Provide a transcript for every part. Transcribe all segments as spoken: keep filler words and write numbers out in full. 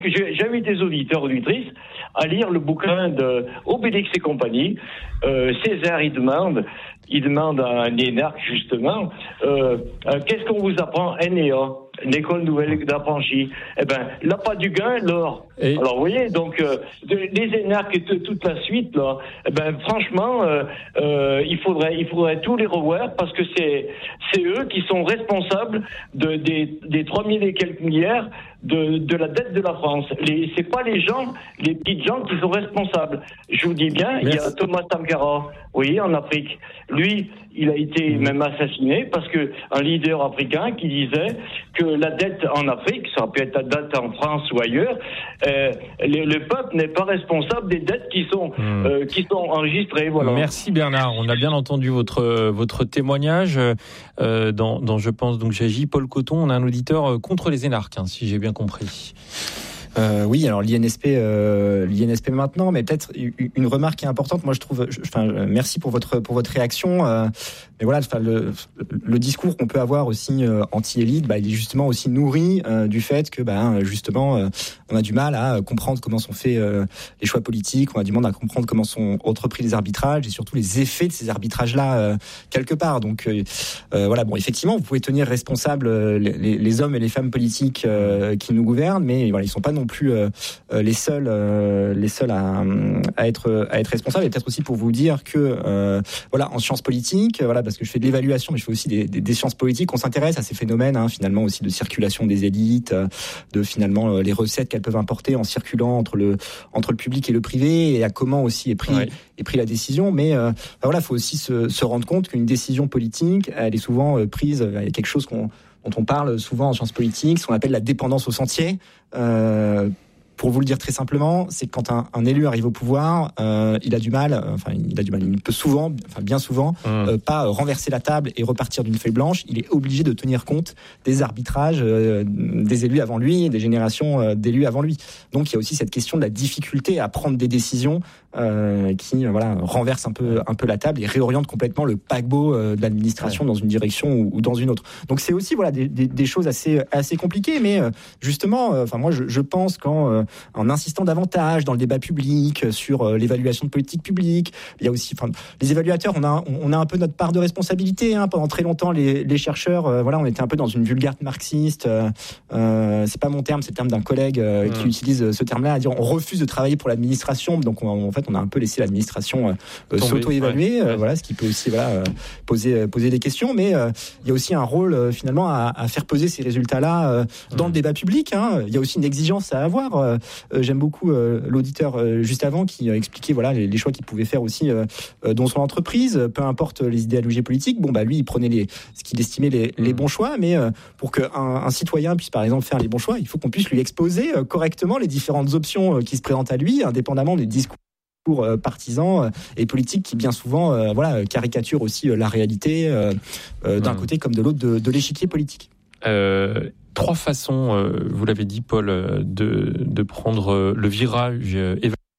J'invite des auditeurs, auditrices, à lire le bouquin de Obélix et compagnie. Euh, Césaire, il demande, il demande à un énarque, justement, euh, euh, qu'est-ce qu'on vous apprend, N E A, l'école nouvelle d'affranchi? Eh ben, l'appât du gain, l'or. Et... Alors, vous voyez, donc, euh, de, les énarques et t- toute la suite, là, eh ben, franchement, euh, euh, il faudrait, il faudrait tous les revoir parce que c'est, c'est eux qui sont responsables de, des, des trois mille et quelques milliards de, de la dette de la France. Les, c'est pas les gens, les petites gens qui sont responsables. Je vous dis bien, Merci. Il y a Thomas Sankara, vous voyez, en Afrique. Lui, il a été mmh. même assassiné parce que un leader africain qui disait que la dette en Afrique, ça peut être la dette en France ou ailleurs, euh, le, le peuple n'est pas responsable des dettes qui sont mmh. euh, qui sont enregistrées. Voilà. Merci Bernard. On a bien entendu votre votre témoignage. Euh, dans, dans je pense donc j'agis. Paul Coton, on a un auditeur contre les énarques, hein, si j'ai bien compris. Euh, oui, alors l'I N S P, euh, l'I N S P maintenant, mais peut-être une remarque qui est importante. Moi, je trouve, je, enfin, merci pour votre pour votre réaction. Euh, mais voilà, enfin, le, le discours qu'on peut avoir aussi euh, anti-élite, bah, il est justement aussi nourri euh, du fait que, bah, justement, euh, on a du mal à comprendre comment sont faits euh, les choix politiques, on a du mal à comprendre comment sont entrepris les arbitrages et surtout les effets de ces arbitrages-là euh, quelque part. Donc, euh, euh, voilà, bon, effectivement, vous pouvez tenir responsables euh, les, les hommes et les femmes politiques euh, qui nous gouvernent, mais voilà, ils sont pas non plus euh, les seuls, euh, les seuls à, à être à être responsables. Et peut-être aussi pour vous dire que, euh, voilà, en sciences politiques, voilà. Parce que je fais de l'évaluation, mais je fais aussi des, des, des sciences politiques. On s'intéresse à ces phénomènes, hein, finalement aussi de circulation des élites, de finalement les recettes qu'elles peuvent importer en circulant entre le entre le public et le privé, et à comment aussi est pris ouais. est pris la décision. Mais euh, ben voilà, faut aussi se, se rendre compte qu'une décision politique, elle est souvent euh, prise. Il y a quelque chose qu'on dont on parle souvent en sciences politiques, ce qu'on appelle la dépendance au sentier. Euh, Pour vous le dire très simplement, c'est que quand un, un élu arrive au pouvoir, euh, il a du mal, euh, enfin il a du mal, il peut souvent, enfin bien souvent, mmh. euh, pas renverser la table et repartir d'une feuille blanche. Il est obligé de tenir compte des arbitrages euh, des élus avant lui, des générations euh, d'élus avant lui. Donc il y a aussi cette question de la difficulté à prendre des décisions euh, qui, euh, voilà, renversent un peu, un peu la table et réorientent complètement le paquebot euh, de l'administration ouais. dans une direction ou, ou dans une autre. Donc c'est aussi voilà des, des, des choses assez, assez compliquées, mais euh, justement, enfin euh, moi je, je pense quand euh, en insistant davantage dans le débat public sur euh, l'évaluation de politique publique. Il y a aussi, enfin, les évaluateurs, on a, on a un peu notre part de responsabilité. Hein. Pendant très longtemps, les, les chercheurs, euh, voilà, on était un peu dans une vulgate marxiste. Euh, euh, c'est pas mon terme, c'est le terme d'un collègue euh, mmh. qui utilise ce terme-là, à dire on refuse de travailler pour l'administration. Donc, on, en fait, on a un peu laissé l'administration euh, s'auto-évaluer. Ouais. Euh, voilà, ce qui peut aussi, voilà, euh, poser, poser des questions. Mais euh, il y a aussi un rôle euh, finalement à, à faire peser ces résultats-là euh, dans mmh. le débat public. Hein. Il y a aussi une exigence à avoir. Euh, Euh, j'aime beaucoup euh, l'auditeur euh, juste avant qui euh, expliquait voilà les, les choix qu'il pouvait faire aussi euh, euh, dans son entreprise, peu importe les idéologies politiques. Bon bah lui il prenait les ce qu'il estimait les, les bons choix, mais euh, pour qu'un un citoyen puisse par exemple faire les bons choix, il faut qu'on puisse lui exposer euh, correctement les différentes options euh, qui se présentent à lui, indépendamment des discours pour partisans et politiques qui bien souvent euh, voilà caricaturent aussi euh, la réalité euh, euh, d'un mmh. côté comme de l'autre de, de l'échiquier politique. Euh, trois façons, euh, vous l'avez dit Paul, euh, de, de prendre euh, le virage euh,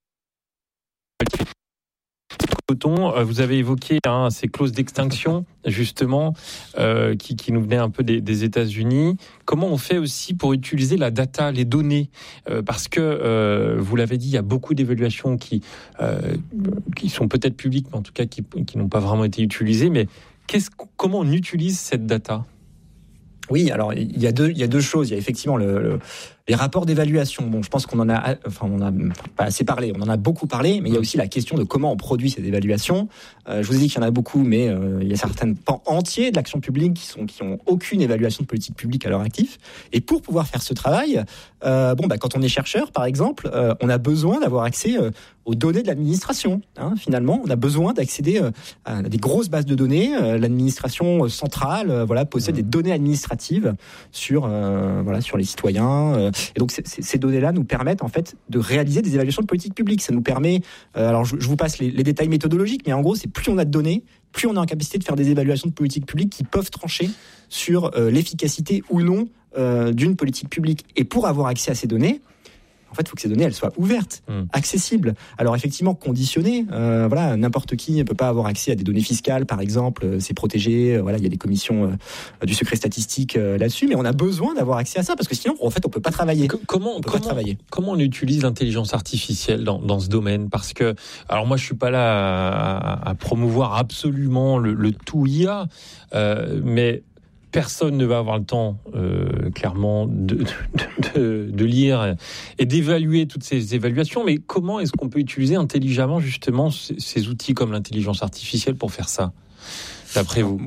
Coton, euh, vous avez évoqué hein, ces clauses d'extinction justement euh, qui, qui nous venaient un peu des, des États-Unis. Comment on fait aussi pour utiliser la data, les données euh, parce que euh, vous l'avez dit, il y a beaucoup d'évaluations qui euh, qui sont peut-être publiques, mais en tout cas qui, qui n'ont pas vraiment été utilisées. Mais qu'est-ce, comment on utilise cette data ? Oui, alors il y a deux, il y a deux choses. Il y a effectivement le, le, les rapports d'évaluation. Bon, je pense qu'on en a, enfin, on a pas assez parlé. On en a beaucoup parlé, mais il y a aussi la question de comment on produit ces évaluations. Euh, je vous ai dit qu'il y en a beaucoup, mais euh, il y a certains pans entiers de l'action publique qui sont, qui ont aucune évaluation de politique publique à leur actif. Et pour pouvoir faire ce travail, euh, bon, bah, quand on est chercheur, par exemple, euh, on a besoin d'avoir accès euh, aux données de l'administration. Hein, finalement, on a besoin d'accéder euh, à des grosses bases de données. Euh, l'administration centrale, euh, voilà, possède des données administratives sur, euh, voilà, sur les citoyens. Euh, et donc, c- c- ces données-là nous permettent en fait de réaliser des évaluations de politique publique. Ça nous permet, euh, alors je, je vous passe les, les détails méthodologiques, mais en gros, c'est plus on a de données, plus on est en capacité de faire des évaluations de politique publique qui peuvent trancher sur euh, l'efficacité ou non euh, d'une politique publique. Et pour avoir accès à ces données, En fait, il faut que ces données elles soient ouvertes, mmh. accessibles. Alors effectivement, conditionnées. Euh, voilà, n'importe qui ne peut pas avoir accès à des données fiscales, par exemple. Euh, c'est protégé. Euh, voilà, il y a des commissions euh, du secret statistique euh, là-dessus, mais on a besoin d'avoir accès à ça parce que sinon, en fait, on peut pas travailler. C- comment on peut comment, pas travailler. Comment on utilise l'intelligence artificielle dans, dans ce domaine? Parce que, alors moi, je suis pas là à, à promouvoir absolument le, le tout I A, euh, mais personne ne va avoir le temps, euh, clairement, de, de, de, de lire et d'évaluer toutes ces évaluations. Mais comment est-ce qu'on peut utiliser intelligemment, justement, ces, ces outils comme l'intelligence artificielle pour faire ça, d'après vous?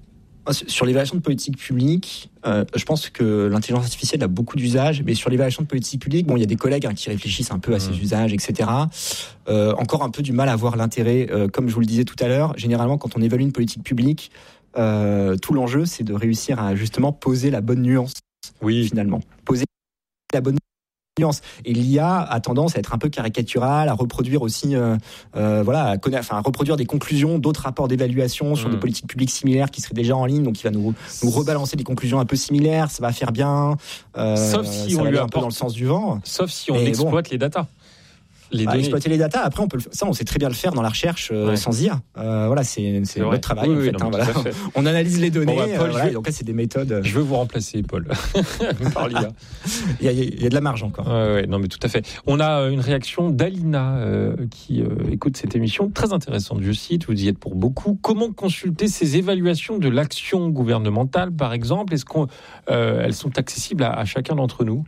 Sur l'évaluation de politique publique, euh, je pense que l'intelligence artificielle a beaucoup d'usages, mais sur l'évaluation de politique publique, bon, il y a des collègues hein, qui réfléchissent un peu à ces mmh. usages, et cetera. Euh, encore un peu du mal à voir l'intérêt. Euh, comme je vous le disais tout à l'heure, généralement, quand on évalue une politique publique, Euh, tout l'enjeu, c'est de réussir à justement poser la bonne nuance. Oui. Finalement, poser la bonne nuance. Et l'I A a tendance à être un peu caricaturale, à reproduire aussi, euh, euh, voilà, à, connaître, enfin, à reproduire des conclusions d'autres rapports d'évaluation sur mmh. des politiques publiques similaires qui seraient déjà en ligne. Donc, il va nous, nous rebalancer des conclusions un peu similaires. Ça va faire bien. Euh, sauf si ça on va lui un apporte, peu dans le sens du vent. Sauf si on Mais exploite bon. les datas. Les bah, exploiter les datas. Après, on peut le, ça, on sait très bien le faire dans la recherche euh, ouais. sans I A. Euh, voilà, c'est, c'est, c'est notre travail. Oui, en oui, fait, non, hein, voilà. fait. On analyse les données. Bon, bah, Paul, euh, voilà, vais... donc là, c'est des méthodes. Je veux vous remplacer, Paul, par l'I A. il, y a, il y a de la marge encore. Ouais, ouais, non, mais tout à fait. On a une réaction d'Alina euh, qui euh, écoute cette émission très intéressante. Je cite, vous y êtes pour beaucoup. Comment consulter ces évaluations de l'action gouvernementale, par exemple? Est-ce qu'elles euh, sont accessibles à, à chacun d'entre nous?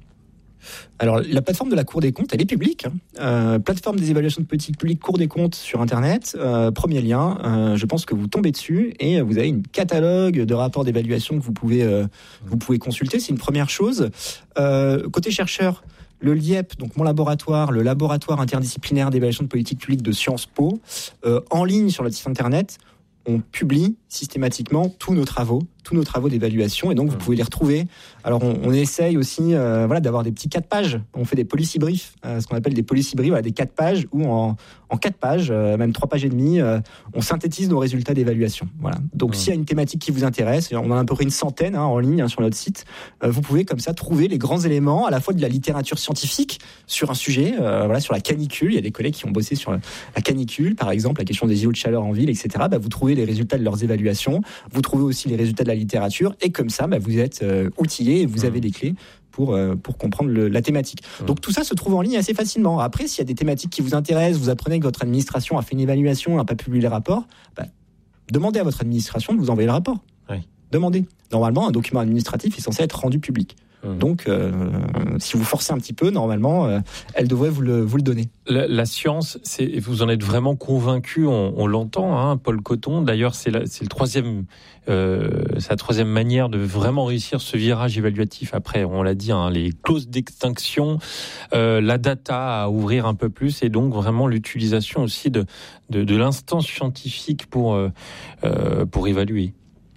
Alors, la plateforme de la Cour des comptes, elle est publique. Hein. Euh, plateforme des évaluations de politique publique, Cour des comptes sur Internet. Euh, premier lien, euh, je pense que vous tombez dessus et vous avez une catalogue de rapports d'évaluation que vous pouvez, euh, vous pouvez consulter. C'est une première chose. Euh, côté chercheur, le L I E P, donc mon laboratoire, le laboratoire interdisciplinaire d'évaluation de politique publique de Sciences Po, euh, en ligne sur le site Internet, on publie systématiquement tous nos travaux, tous nos travaux d'évaluation, et donc vous pouvez les retrouver. Alors on, on essaye aussi, euh, voilà, d'avoir des petits quatre pages. On fait des policy briefs, euh, ce qu'on appelle des policy briefs, voilà, des quatre pages où en, en quatre pages, euh, même trois pages et demie, euh, on synthétise nos résultats d'évaluation. Voilà. Donc mmh. s'il y a une thématique qui vous intéresse, on en a à peu près une centaine hein, en ligne hein, sur notre site. Euh, vous pouvez comme ça trouver les grands éléments, à la fois de la littérature scientifique sur un sujet, euh, voilà, sur la canicule. Il y a des collègues qui ont bossé sur la canicule, par exemple, la question des îlots de chaleur en ville, et cetera. Bah, vous trouvez les résultats de leurs évaluations. Vous trouvez aussi les résultats de la littérature et comme ça, bah, vous êtes euh, outillé et vous mmh. avez les clés pour, euh, pour comprendre le, la thématique. Mmh. Donc tout ça se trouve en ligne assez facilement. Après, s'il y a des thématiques qui vous intéressent, vous apprenez que votre administration a fait une évaluation, n'a pas publié les rapports, bah, demandez à votre administration de vous envoyer le rapport. Oui. Demandez. Normalement, un document administratif est censé être rendu public. Donc, euh, si vous forcez un petit peu, normalement, euh, elle devrait vous le, vous le donner. La, la science, c'est, vous en êtes vraiment convaincu, on, on l'entend, hein, Paul Coton. D'ailleurs, c'est, la, c'est le troisième, euh, c'est la troisième manière de vraiment réussir ce virage évaluatif. Après, on l'a dit, hein, les clauses d'extinction, euh, la data à ouvrir un peu plus, et donc vraiment l'utilisation aussi de, de, de l'instance scientifique pour, euh, euh, pour évaluer.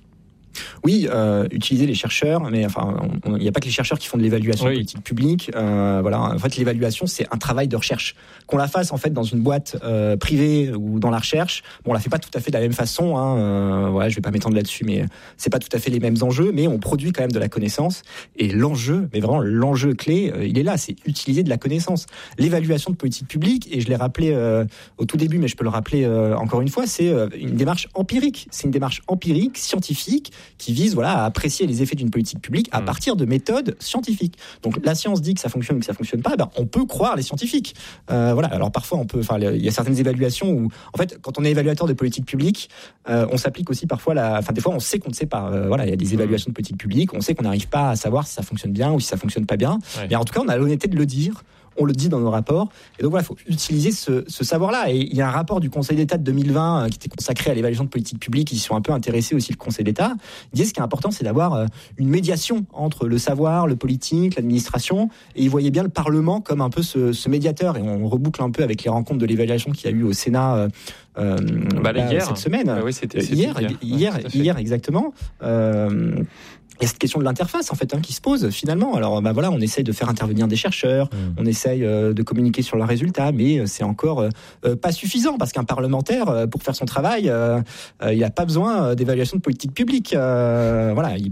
Oui, euh, utiliser les chercheurs, mais enfin, il n'y a pas que les chercheurs qui font de l'évaluation oui. politique publique. Euh, voilà, en fait, l'évaluation, c'est un travail de recherche. Qu'on la fasse en fait dans une boîte euh, privée ou dans la recherche, bon, on la fait pas tout à fait de la même façon. Hein, euh, voilà, je vais pas m'étendre là-dessus, mais c'est pas tout à fait les mêmes enjeux, mais on produit quand même de la connaissance. Et l'enjeu, mais vraiment l'enjeu clé, euh, il est là, c'est utiliser de la connaissance. L'évaluation de politique publique, et je l'ai rappelé euh, au tout début, mais je peux le rappeler euh, encore une fois, c'est euh, une démarche empirique. C'est une démarche empirique, scientifique, qui vise voilà, à apprécier les effets d'une politique publique à mmh. partir de méthodes scientifiques. Donc la science dit que ça fonctionne ou que ça fonctionne pas, ben, on peut croire les scientifiques. Euh, voilà. Alors parfois, on peut, enfin, il y a certaines évaluations où, en fait, quand on est évaluateur de politique publique, euh, on s'applique aussi parfois la, enfin, des fois, on sait qu'on ne sait pas. Euh, voilà, il y a des évaluations de politique publique, on sait qu'on n'arrive pas à savoir si ça fonctionne bien ou si ça fonctionne pas bien. Ouais. Mais en tout cas, on a l'honnêteté de le dire. On le dit dans nos rapports. Et donc voilà, il faut utiliser ce, ce savoir-là. Et il y a un rapport du Conseil d'État de deux mille vingt euh, qui était consacré à l'évaluation de politique publique. Ils sont un peu intéressés aussi, le Conseil d'État. Ils disent ce qui est important, c'est d'avoir euh, une médiation entre le savoir, le politique, l'administration. Et ils voyaient bien le Parlement comme un peu ce, ce médiateur. Et on reboucle un peu avec les rencontres de l'évaluation qu'il y a eu au Sénat euh, euh, bah, là, hier. cette semaine. Ah oui, c'était, c'était hier, hier, hier, ouais, hier, exactement. Euh, Il y a cette question de l'interface en fait hein, qui se pose finalement. Alors bah voilà, on essaye de faire intervenir des chercheurs, mmh. on essaye euh, de communiquer sur leurs résultats, mais c'est encore euh, pas suffisant parce qu'un parlementaire, euh, pour faire son travail, euh, euh, il n'a pas besoin d'évaluation de politique publique. Euh, voilà, il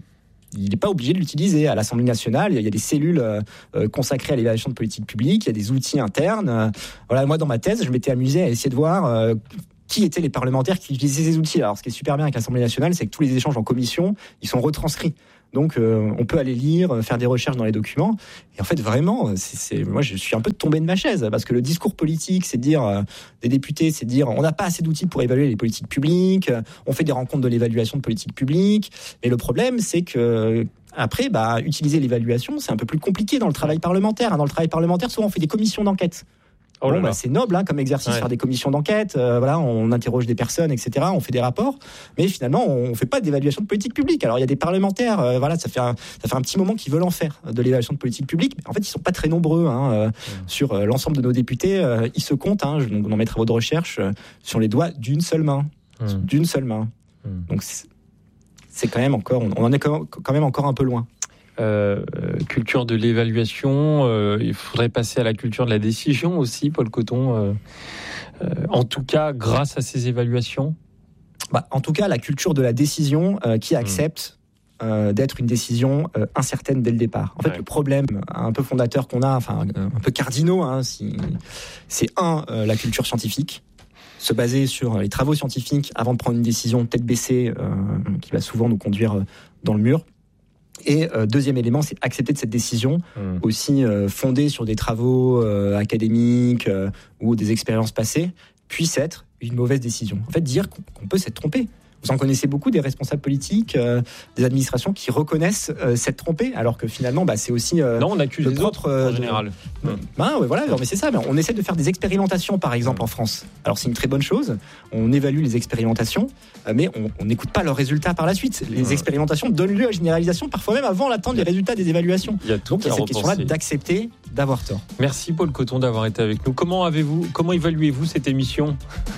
il n'est pas obligé de l'utiliser. À l'Assemblée nationale, il y a des cellules euh, consacrées à l'évaluation de politique publique, il y a des outils internes. Euh, voilà, moi, dans ma thèse, je m'étais amusé à essayer de voir euh, qui étaient les parlementaires qui utilisaient ces outils. Alors, ce qui est super bien avec l'Assemblée nationale, c'est que tous les échanges en commission, ils sont retranscrits. Donc, euh, on peut aller lire, faire des recherches dans les documents. Et en fait, vraiment, c'est, c'est, moi, je suis un peu tombé de ma chaise parce que le discours politique, c'est de dire euh, des députés, c'est de dire on n'a pas assez d'outils pour évaluer les politiques publiques. On fait des rencontres de l'évaluation de politique publique. Mais le problème, c'est que après, bah, utiliser l'évaluation, c'est un peu plus compliqué dans le travail parlementaire. Dans le travail parlementaire, souvent, on fait des commissions d'enquête. Oh bon, bah, c'est noble hein, comme exercice, ouais. Faire des commissions d'enquête, euh, voilà, on interroge des personnes, et cetera. On fait des rapports, mais finalement, on fait pas d'évaluation de politique publique. Alors, il y a des parlementaires, euh, voilà, ça fait un, ça fait un petit moment qu'ils veulent en faire de l'évaluation de politique publique. Mais en fait, ils sont pas très nombreux hein, euh, mmh. sur euh, l'ensemble de nos députés. Euh, ils se comptent. Hein, dans mes travaux de recherche, euh, sur les doigts d'une seule main, mmh. d'une seule main. Mmh. Donc, c'est, c'est quand même encore, on en est quand même encore un peu loin. Euh, culture de l'évaluation, euh, il faudrait passer à la culture de la décision aussi, Paul Coton. Euh, euh, en tout cas, grâce à ces évaluations. Bah, en tout cas, la culture de la décision euh, qui accepte mmh. euh, d'être une décision euh, incertaine dès le départ. En fait, ouais. le problème un peu fondateur qu'on a, enfin un peu cardinaux, hein, si, c'est un euh, la culture scientifique. Se baser sur les travaux scientifiques avant de prendre une décision tête baissée euh, qui va souvent nous conduire dans le mur. Et euh, deuxième élément, c'est accepter de cette décision mmh. aussi euh, fondée sur des travaux euh, académiques euh, ou des expériences passées, puisse être une mauvaise décision. En fait, dire qu'on, qu'on peut s'être trompé. Vous en connaissez beaucoup des responsables politiques, euh, des administrations qui reconnaissent euh, s'être trompés, alors que finalement, bah, c'est aussi euh, non, on accuse les autres euh, en général. De... Mmh. Ben, ouais, voilà, non, mais c'est ça. Mais on essaie de faire des expérimentations, par exemple, mmh. en France. Alors c'est une très bonne chose. On évalue les expérimentations, euh, mais on n'écoute pas leurs résultats par la suite. Les mmh. expérimentations donnent lieu à généralisation, parfois même avant l'attente des résultats des évaluations. Il y a tout Donc il y a cette question-là d'accepter d'avoir tort. Merci Paul Coton d'avoir été avec nous. Comment avez-vous, comment évaluez-vous cette émission?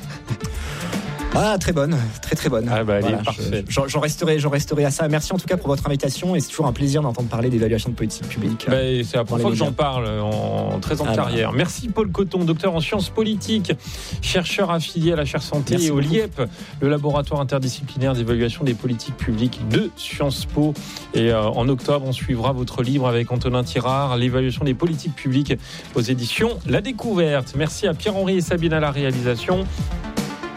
Ah, très bonne, très très bonne. Ah bah, voilà, parfait. J'en, j'en, resterai, j'en resterai à ça. Merci en tout cas pour votre invitation et c'est toujours un plaisir d'entendre parler d'évaluation de politique publique. Bah, c'est la première fois que j'en parle en treize ans de ah carrière. Bah. Merci Paul Coton, docteur en sciences politiques, chercheur affilié à la chaire santé Merci et au beaucoup. L I E P, le laboratoire interdisciplinaire d'évaluation des politiques publiques de Sciences Po. Et euh, en octobre, on suivra votre livre avec Antonin Tirard, l'évaluation des politiques publiques aux éditions La Découverte. Merci à Pierre-Henri et Sabine à la réalisation.